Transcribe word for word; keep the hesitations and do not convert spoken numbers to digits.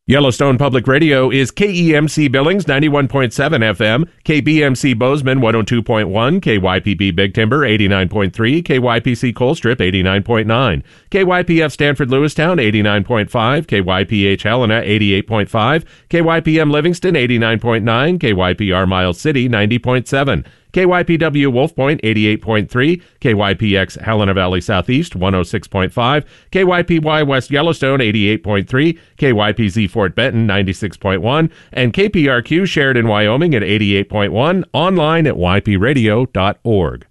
Yellowstone Public Radio is K E M C Billings ninety-one point seven F M, K B M C Bozeman one oh two point one, K Y P B Big Timber eighty-nine point three, K Y P C Colstrip eighty-nine point nine, K Y P F Stanford Lewistown eighty-nine point five, K Y P H Helena eighty-eight point five, K Y P M Livingston eighty-nine point nine, K Y P R Miles City ninety point seven, K Y P W Wolf Point eighty-eight point three, K Y P X Helena Valley Southeast one oh six point five, K Y P Y West Yellowstone eighty-eight point three, K Y P Z Fort Benton ninety-six point one, and K P R Q Sheridan, Wyoming at eighty-eight point one, online at y p radio dot org.